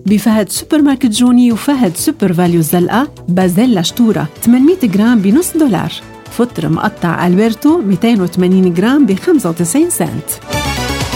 بفهد سوبر ماركت جوني وفهد سوبر فاليو الزلقة. بازيلا شتورة 800 جرام $0.5. فطر مقطع ألبرتو 280 جرام ب95 سنت.